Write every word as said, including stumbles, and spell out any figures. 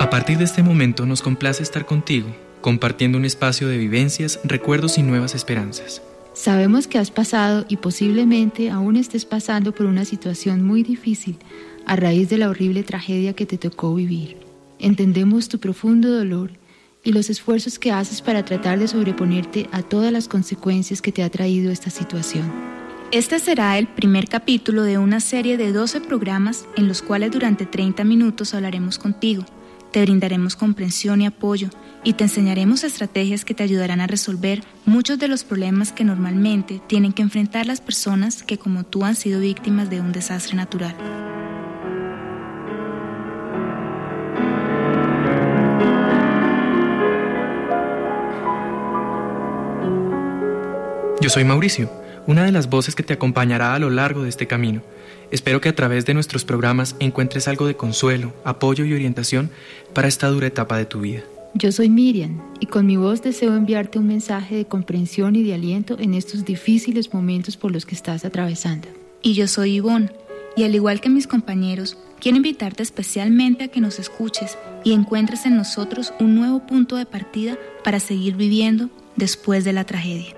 A partir de este momento nos complace estar contigo, compartiendo un espacio de vivencias, recuerdos y nuevas esperanzas. Sabemos que has pasado y posiblemente aún estés pasando por una situación muy difícil a raíz de la horrible tragedia que te tocó vivir. Entendemos tu profundo dolor y los esfuerzos que haces para tratar de sobreponerte a todas las consecuencias que te ha traído esta situación. Este será el primer capítulo de una serie de doce programas en los cuales durante treinta minutos hablaremos contigo. Te brindaremos comprensión y apoyo y te enseñaremos estrategias que te ayudarán a resolver muchos de los problemas que normalmente tienen que enfrentar las personas que como tú han sido víctimas de un desastre natural. Yo soy Mauricio, una de las voces que te acompañará a lo largo de este camino. Espero que a través de nuestros programas encuentres algo de consuelo, apoyo y orientación para esta dura etapa de tu vida. Yo soy Miriam y con mi voz deseo enviarte un mensaje de comprensión y de aliento en estos difíciles momentos por los que estás atravesando. Y yo soy Ivonne y al igual que mis compañeros, quiero invitarte especialmente a que nos escuches y encuentres en nosotros un nuevo punto de partida para seguir viviendo después de la tragedia.